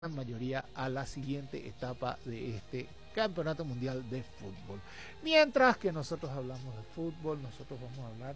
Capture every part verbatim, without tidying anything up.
mayoría a la siguiente etapa de este Campeonato Mundial de Fútbol. Mientras que nosotros hablamos de fútbol, nosotros vamos a hablar,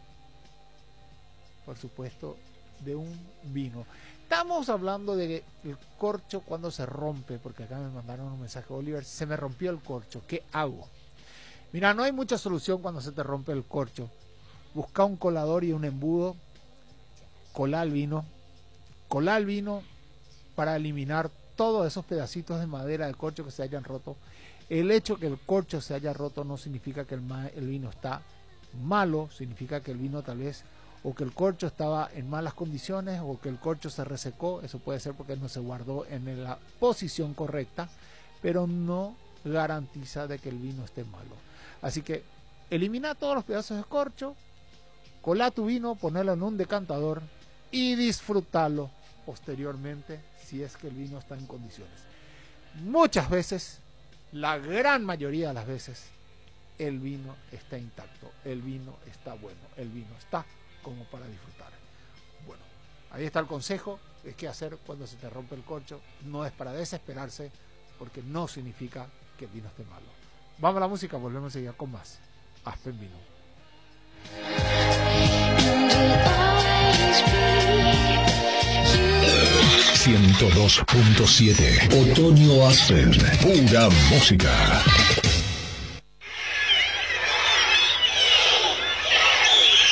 por supuesto, de un vino. Estamos hablando de el corcho cuando se rompe, porque acá me mandaron un mensaje, Oliver, se me rompió el corcho, ¿qué hago? Mira, no hay mucha solución cuando se te rompe el corcho. Busca un colador y un embudo, colá el vino, colá el vino para eliminar todos esos pedacitos de madera del corcho que se hayan roto. El hecho que el corcho se haya roto no significa que el, el vino está malo, significa que el vino tal vez, o que el corcho estaba en malas condiciones, o que el corcho se resecó. Eso puede ser porque no se guardó en la posición correcta, pero no garantiza de que el vino esté malo. Así que elimina todos los pedazos de corcho, colá tu vino, ponelo en un decantador y disfrútalo posteriormente si es que el vino está en condiciones. Muchas veces, la gran mayoría de las veces, el vino está intacto, el vino está bueno, el vino está como para disfrutar. Bueno, ahí está el consejo, es qué hacer cuando se te rompe el corcho. No es para desesperarse, porque no significa que el vino esté malo. Vamos a la música, volvemos a seguir con más Aspen Vino. ciento dos punto siete Otoño Aspen, pura música.